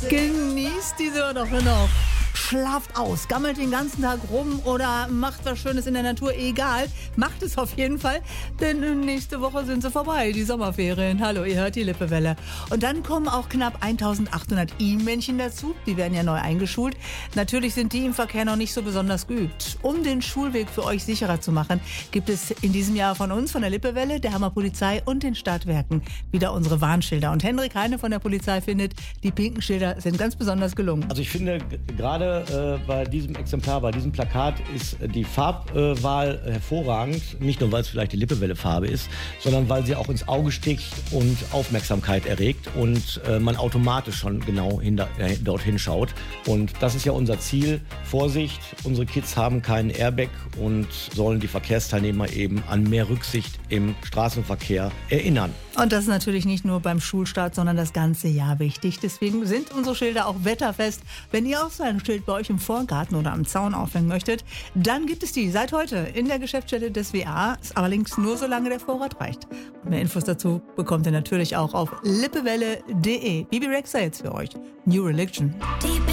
Genießt diese Woche noch. Schlaft aus, gammelt den ganzen Tag rum oder macht was Schönes in der Natur, egal. Macht es auf jeden Fall, denn nächste Woche sind sie vorbei, die Sommerferien. Hallo, ihr hört die Lippewelle. Und dann kommen auch knapp 1800 I-Männchen dazu, die werden ja neu eingeschult. Natürlich sind die im Verkehr noch nicht so besonders geübt. Um den Schulweg für euch sicherer zu machen, gibt es in diesem Jahr von uns, von der Lippewelle, der Hammer Polizei und den Stadtwerken wieder unsere Warnschilder. Und Henrik Heine von der Polizei findet, die pinken Schilder sind ganz besonders gelungen. Also ich finde gerade bei diesem Exemplar, bei diesem Plakat ist die Farbwahl hervorragend. Nicht nur, weil es vielleicht die Lippewelle-Farbe ist, sondern weil sie auch ins Auge sticht und Aufmerksamkeit erregt und man automatisch schon genau dorthin schaut. Und das ist ja unser Ziel. Vorsicht, unsere Kids haben keinen Airbag und sollen die Verkehrsteilnehmer eben an mehr Rücksicht im Straßenverkehr erinnern. Und das ist natürlich nicht nur beim Schulstart, sondern das ganze Jahr wichtig. Deswegen sind unsere Schilder auch wetterfest. Wenn ihr auch so ein Schild bei euch im Vorgarten oder am Zaun aufhängen möchtet, dann gibt es die seit heute in der Geschäftsstelle des WA. Ist allerdings nur solange der Vorrat reicht. Und mehr Infos dazu bekommt ihr natürlich auch auf lippewelle.de. Bibi Rexha jetzt für euch. New Religion.